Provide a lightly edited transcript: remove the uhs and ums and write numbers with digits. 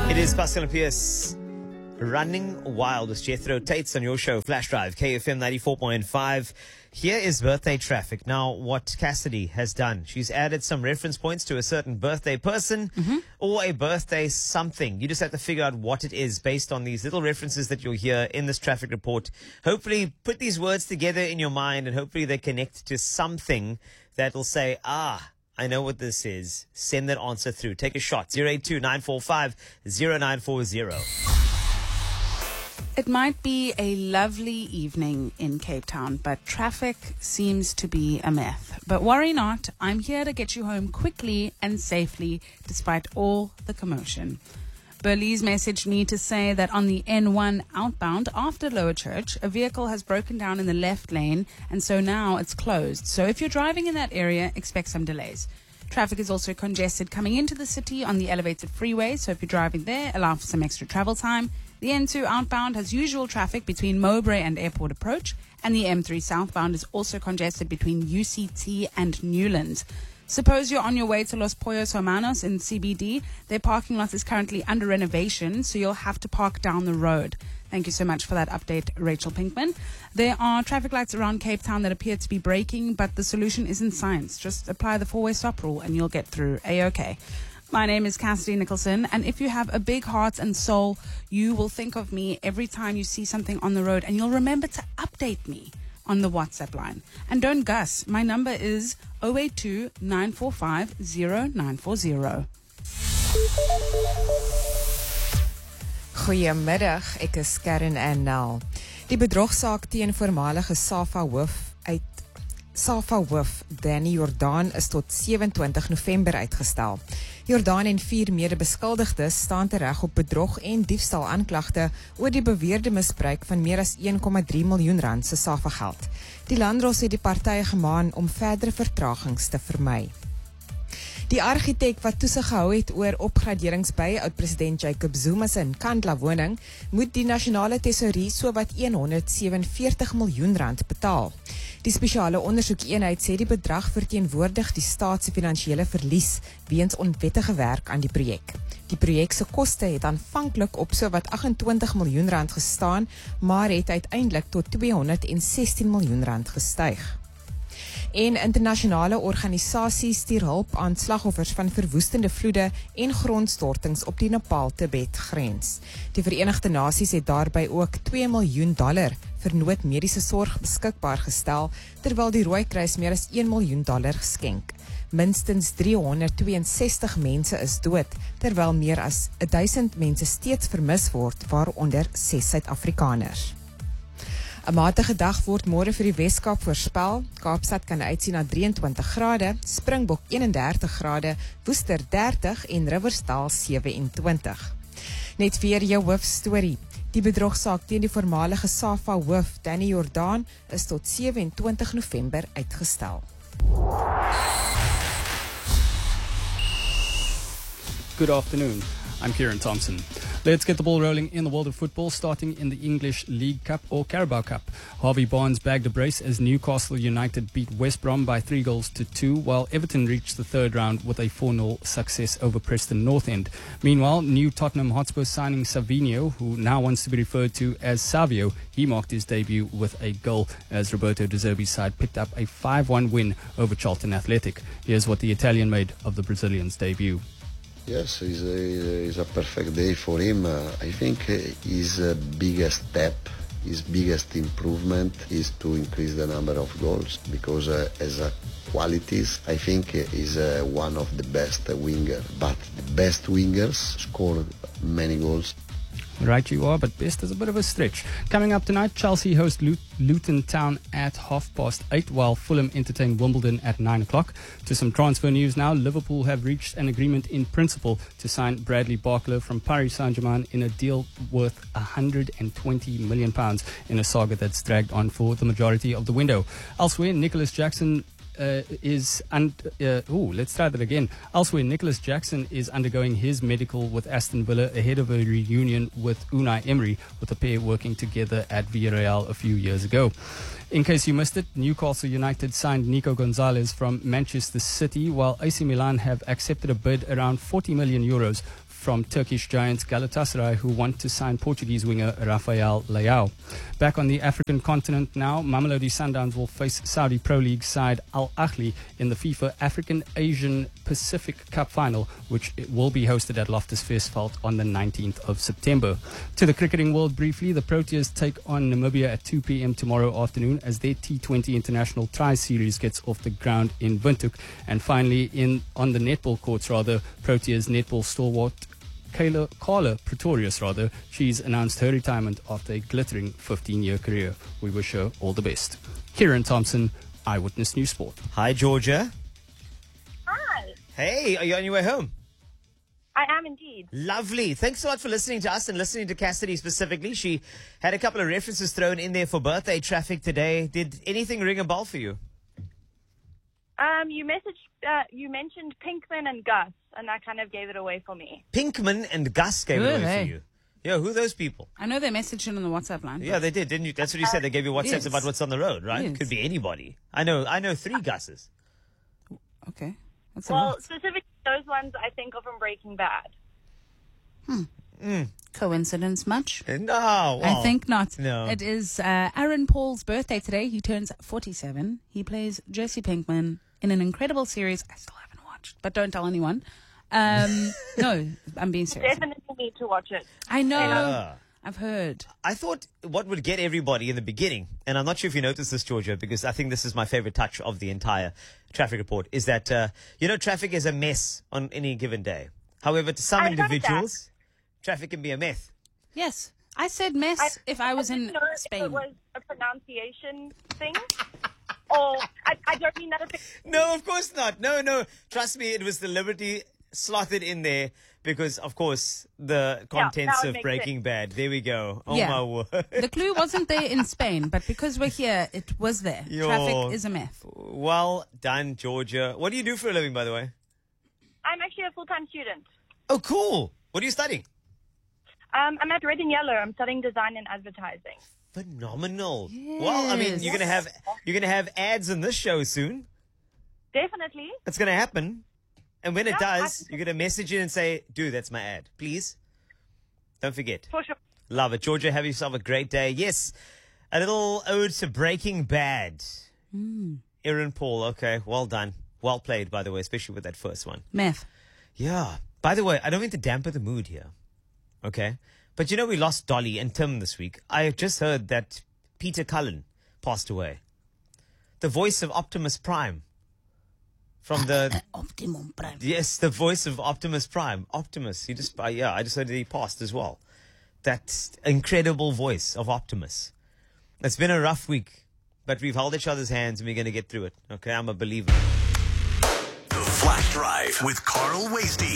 It is Pascal and Pierce running wild with Jethro Tates on your show, Flash Drive, KFM 94.5. Here is birthday traffic. Now, what Cassidy has done, she's added some reference points to a certain birthday person or a birthday something. You just have to figure out what it is based on these little references that you'll hear in this traffic report. Hopefully, put these words together in your mind and hopefully they connect to something that will say, I know what this is. Send that answer through. Take a shot. 082-945-0940. It might be a lovely evening in Cape Town, but traffic seems to be a myth. But worry not, I'm here to get you home quickly and safely despite all the commotion. Burleigh's message me to say that on the N1 outbound after Lower Church, a vehicle has broken down in the left lane and so now it's closed. So if you're driving in that area, expect some delays. Traffic is also congested coming into the city on the elevated freeway, so if you're driving there, allow for some extra travel time. The N2 outbound has usual traffic between Mowbray and Airport Approach, and the M3 southbound is also congested between UCT and Newlands. Suppose you're on your way to Los Pollos Hermanos in CBD. Their parking lot is currently under renovation, so you'll have to park down the road. Thank you so much for that update, Rachel Pinkman. There are traffic lights around Cape Town that appear to be breaking, but the solution isn't science. Just apply the four-way stop rule and you'll get through A-OK. My name is Cassidy Nicholson, and if you have a big heart and soul, you will think of me every time you see something on the road, and you'll remember to update me on the WhatsApp line. And don't guss. My number is 082-945-0940. Goeiemiddag, ek is Karen Annel. Die bedrogsaak teen voormalige SAFA hoof Danny Jordaan is tot 27 November uitgestel. Jordaan en 4 mede-beskuldigdes staan tereg op bedrog en diefstal aanklagte oor die beweerde misbruik van meer as 1,3 miljoen rand se SAFA geld. Die landdros het die partye gemaan om verdere vertragings te vermy. Die argitek wat toesig gehou het oor opgraderings by oud-president Jacob Zuma se Nkandla woning, moet die nasionale tesourie sowat 147 miljoen rand betaal. Die spesiale ondersoekeenheid sê die bedrag verteenwoordig die staat se finansiële verlies weens onwettige werk aan die projek. Die projek se koste het aanvanklik op sowat 28 miljoen rand gestaan, maar het uiteindelik tot 216 miljoen rand gestyg. En internasionale organisasies stuur hulp aan slagoffers van verwoestende vloede en grondstortings op die Nepal-Tibet grens. Die Verenigde Nasies het daarby ook $2 miljoen vir noodmediese sorg beskikbaar gestel, terwyl die Rooikruis meer as $1 miljoen geskenk. Minstens 362 mense is dood, terwyl meer as 1000 mense steeds vermis word, waaronder 6 Suid-Afrikaners. 'n matige dag word môre vir die Weskaap voorspel. Kaapstad kan uitsien na 23 grade, Springbok 31 grade, Woester 30 en Riversdal 27. Net weer jou hoofstorie. Die bedrogsaak teen die voormalige SAFA hoof Danny Jordaan is tot 27 November uitgestel. Good afternoon. I'm Kieran Thompson. Let's get the ball rolling in the world of football, starting in the English League Cup or Carabao Cup. Harvey Barnes bagged a brace as Newcastle United beat West Brom by 3-2, while Everton reached the third round with a 4-0 success over Preston North End. Meanwhile, new Tottenham Hotspur signing Savinho, who now wants to be referred to as Savio, he marked his debut with a goal as Roberto De Zerbi's side picked up a 5-1 win over Charlton Athletic. Here's what the Italian made of the Brazilian's debut. Yes, it's a perfect day for him. I think his biggest step, his biggest improvement is to increase the number of goals, because as a qualities, I think he's one of the best winger. But the best wingers score many goals. Right you are, but best is a bit of a stretch. Coming up tonight, Chelsea host Luton Town at 8:30, while Fulham entertain Wimbledon at 9 o'clock. To some transfer news now, Liverpool have reached an agreement in principle to sign Bradley Barcola from Paris Saint-Germain in a deal worth £120 million in a saga that's dragged on for the majority of the window. Elsewhere, Nicholas Jackson let's try that again. Elsewhere, Nicholas Jackson is undergoing his medical with Aston Villa ahead of a reunion with Unai Emery, with the pair working together at Villarreal a few years ago. In case you missed it, Newcastle United signed Nico Gonzalez from Manchester City, while AC Milan have accepted a bid around €40 million from Turkish giants Galatasaray, who want to sign Portuguese winger Rafael Leao. Back on the African continent now, Mamelodi Sundowns will face Saudi Pro League side Al Ahly in the FIFA African Asian Pacific Cup final, which will be hosted at Loftus Versfeld on the 19th of September. To the cricketing world briefly, the Proteas take on Namibia at 2 p.m. tomorrow afternoon as their T20 International Tri-Series gets off the ground in Windhoek. And finally, on the netball courts, Proteas netball stalwart Carla Pretorius, she's announced her retirement after a glittering 15-year career. We wish her all the best. Kieran Thompson, Eyewitness News Sport. Hi, Georgia. Hi, Hey, are you on your way home? I am indeed. Lovely. Thanks so much for listening to us and listening to Cassidy specifically. She had a couple of references thrown in there for birthday traffic today. Did anything ring a bell for you? You mentioned Pinkman and Gus, and that kind of gave it away for me. Pinkman and Gus gave Who it are away they? for you. Yeah, who are those people? I know they messaged in on the WhatsApp line. Yeah, they did, didn't you? That's what you said. They gave you WhatsApps Yes. about what's on the road, right? Yes. Could be anybody. I know 3 Gusses. Okay. That's a Well, lot. specifically those ones I think are from Breaking Bad. Coincidence much? No, I well, think not. No. It is Aaron Paul's birthday today. He turns 47. He plays Jesse Pinkman in an incredible series I still haven't watched, but don't tell anyone. No, I'm being serious. Definitely need to watch it. I know. Yeah. I've heard. I thought what would get everybody in the beginning, and I'm not sure if you noticed this, Georgia, because I think this is my favorite touch of the entire traffic report, is that, traffic is a mess on any given day. However, to some I heard that. individuals, traffic can be a myth. Yes. I said mess if I was didn't in know if Spain. it was a pronunciation thing, or I don't mean that. No, of course not. No. Trust me, it was deliberately slotted in there because, of course, the contents now it of makes Breaking Bad. There we go. Oh, Yeah. my word. The clue wasn't there in Spain, but because we're here, it was there. Yo. Traffic is a myth. Well done, Georgia. What do you do for a living, by the way? I'm actually a full-time student. Oh, cool. What are you studying? I'm at Red and Yellow. I'm studying design and advertising. Phenomenal. Well, I mean, you're gonna have ads in this show soon. Definitely. It's gonna happen. And when it Yeah, does, you're gonna message in and say, dude, that's my ad. Please. Don't forget. For sure. Love it. Georgia, have yourself a great day. Yes, a little ode to Breaking Bad. Aaron Paul, okay, well done. Well played, by the way, especially with that first one. Myth. Yeah. By the way, I don't mean to dampen the mood here, okay? But we lost Dolly and Tim this week. I have just heard that Peter Cullen passed away. The voice of Optimus Prime. From the... Optimum Prime. Yes, the voice of Optimus Prime. Optimus. I just heard that he passed as well. That incredible voice of Optimus. It's been a rough week, but we've held each other's hands and we're going to get through it. Okay, I'm a believer. The Flash Drive with Carl Wasty.